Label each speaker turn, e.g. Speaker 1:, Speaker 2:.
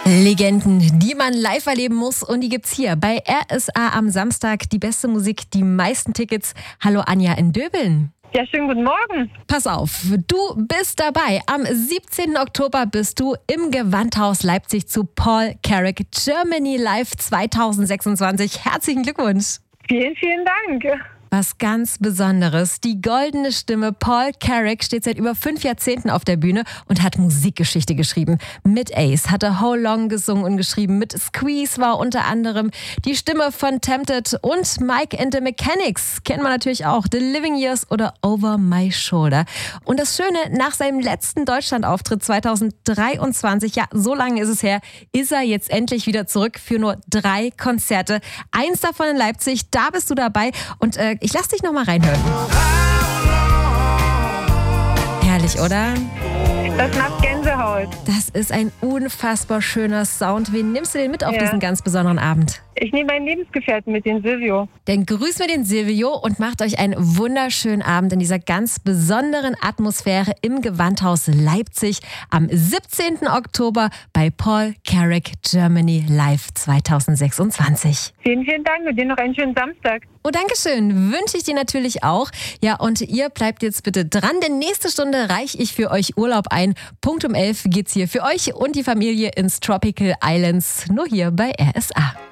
Speaker 1: Legenden, die man live erleben muss, und die gibt's hier bei RSA am Samstag. Die beste Musik, die meisten Tickets. Hallo Anja in Döbeln.
Speaker 2: Ja, schönen guten Morgen.
Speaker 1: Pass auf, du bist dabei. Am 17. Oktober bist du im Gewandhaus Leipzig zu Paul Carrack Germany Live 2026. Herzlichen Glückwunsch.
Speaker 2: Vielen, vielen Dank.
Speaker 1: Was ganz Besonderes. Die goldene Stimme Paul Carrack steht seit über 5 Jahrzehnten auf der Bühne und hat Musikgeschichte geschrieben. Mit Ace hat er How Long gesungen und geschrieben. Mit Squeeze war unter anderem die Stimme von Tempted, und Mike and the Mechanics kennt man natürlich auch. The Living Years oder Over My Shoulder. Und das Schöne, nach seinem letzten Deutschlandauftritt 2023, ja, so lange ist es her, ist er jetzt endlich wieder zurück für nur 3 Konzerte. Eins davon in Leipzig, da bist du dabei, und ich lass dich noch mal reinhören. Herrlich, oder?
Speaker 2: Das macht Gänsehaut.
Speaker 1: Das ist ein unfassbar schöner Sound. Wen nimmst du denn mit auf diesen ganz besonderen Abend?
Speaker 2: Ich nehme meinen Lebensgefährten mit, den Silvio.
Speaker 1: Dann grüßen wir den Silvio und macht euch einen wunderschönen Abend in dieser ganz besonderen Atmosphäre im Gewandhaus Leipzig am 17. Oktober bei Paul Carrack Germany Live 2026.
Speaker 2: Vielen, vielen Dank und dir noch einen schönen Samstag.
Speaker 1: Oh, Dankeschön. Wünsche ich dir natürlich auch. Ja, und ihr bleibt jetzt bitte dran, denn nächste Stunde reiche ich für euch Urlaub ein. Punkt um 11 geht's hier für euch und die Familie ins Tropical Islands, nur hier bei RSA.